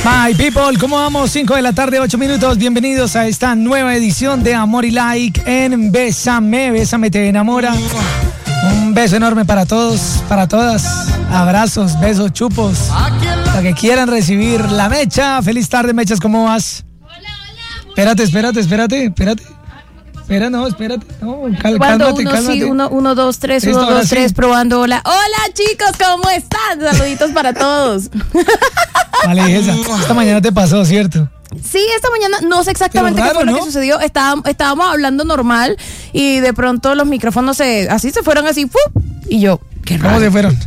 My people, ¿cómo vamos? 5 de la tarde, 8 minutos. Bienvenidos a esta nueva edición de Amor y Like en Bésame. Bésame te enamora. Un beso enorme para todos, para todas. Abrazos, besos, chupos. Para que quieran recibir la Mecha. Feliz tarde, Mechas, ¿cómo vas? Hola. Espérate. Espera, no, espérate. No, cálmate. Sí, 1, 2, 3, 1, 2, 3, probando. Hola, chicos, ¿cómo están? Saluditos para todos. Vale, esta mañana te pasó, ¿cierto? Sí, esta mañana no sé exactamente qué fue lo que sucedió. Estábamos hablando normal y de pronto los micrófonos se fueron así, ¡fuf! Y yo, qué raro. ¿Cómo se fueron?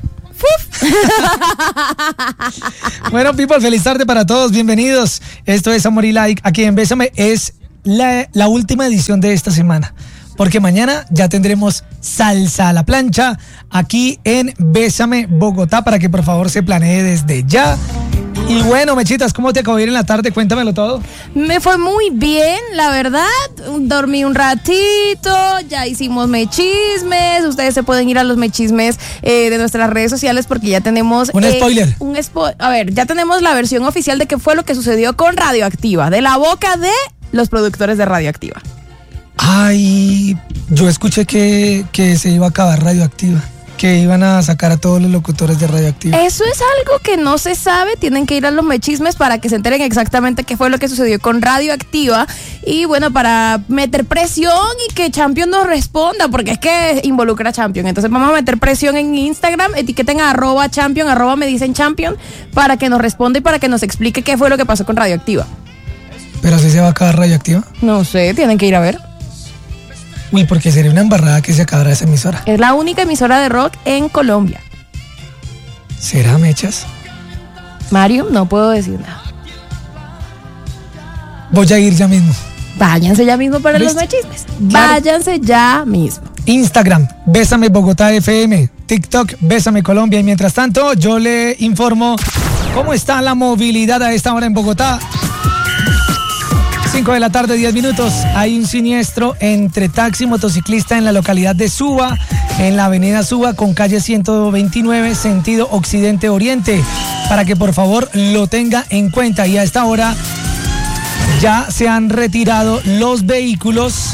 Bueno, people, feliz tarde para todos, bienvenidos. Esto es Amor y Like, aquí en Bésame. Es la última edición de esta semana, porque mañana ya tendremos salsa a la plancha aquí en Bésame Bogotá, para que por favor se planee desde ya. Y bueno, Mechitas, ¿cómo te acabó de ir en la tarde? Cuéntamelo todo. Me fue muy bien, la verdad. Dormí un ratito, ya hicimos mechismes. Ustedes se pueden ir a los mechismes de nuestras redes sociales porque ya tenemos... Un spoiler. A ver, ya tenemos la versión oficial de qué fue lo que sucedió con Radioactiva, de la boca de los productores de Radioactiva. Ay, yo escuché que se iba a acabar Radioactiva, que iban a sacar a todos los locutores de Radioactiva. Eso es algo que no se sabe, tienen que ir a los mechismes para que se enteren exactamente qué fue lo que sucedió con Radioactiva y bueno, para meter presión y que Champion nos responda, porque es que involucra a Champion. Entonces vamos a meter presión en Instagram, etiqueten a @Champion, @ me dicen Champion, para que nos responda y para que nos explique qué fue lo que pasó con Radioactiva. ¿Pero si se va a acabar Radioactiva? No sé, tienen que ir a ver. Uy, porque sería una embarrada que se acabara esa emisora. Es la única emisora de rock en Colombia. ¿Será, Mechas? Mario, no puedo decir nada. Voy a ir ya mismo. Váyanse ya mismo para ¿Listo? los mechismes. Claro. Váyanse ya mismo. Instagram, Bésame Bogotá FM. TikTok, Bésame Colombia. Y mientras tanto, yo le informo cómo está la movilidad a esta hora en Bogotá. 5 de la tarde, 10 minutos. Hay un siniestro entre taxi y motociclista en la localidad de Suba, en la avenida Suba con calle 129, sentido occidente-oriente, para que por favor lo tenga en cuenta. Y a esta hora ya se han retirado los vehículos,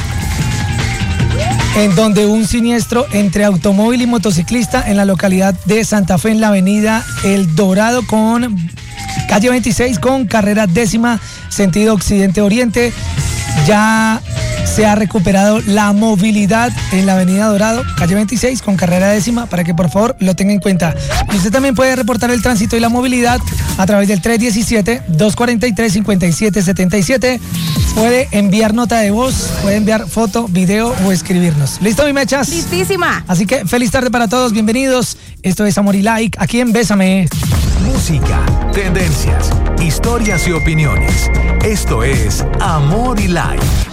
en donde un siniestro entre automóvil y motociclista en la localidad de Santa Fe, en la avenida El Dorado con calle 26 con carrera 10ª, sentido occidente-oriente. Ya se ha recuperado la movilidad en la avenida Dorado, calle 26 con carrera 10ª, para que por favor lo tenga en cuenta. Y usted también puede reportar el tránsito y la movilidad a través del 317-243-5777. Puede enviar nota de voz, puede enviar foto, video o escribirnos. ¿Listo, mi Mechas? Listísima. Así que feliz tarde para todos, bienvenidos. Esto es Amor y Like, aquí en Bésame. Música, tendencias, historias y opiniones. Esto es Amor y Like.